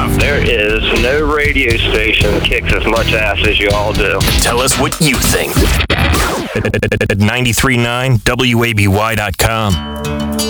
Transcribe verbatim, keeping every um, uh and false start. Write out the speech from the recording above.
stuff. There is no radio station that kicks as much ass as you all do. Tell us what you think at ninety-three point nine W A B Y dot com.